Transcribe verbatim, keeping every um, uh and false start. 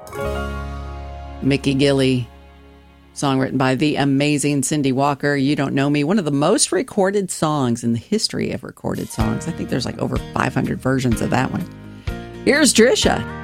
Mickey Gilley, song written by the amazing Cindy Walker. You Don't Know Me, one of the most recorded songs in the history of recorded songs. I think there's like over five hundred versions of that one. Here's Trisha.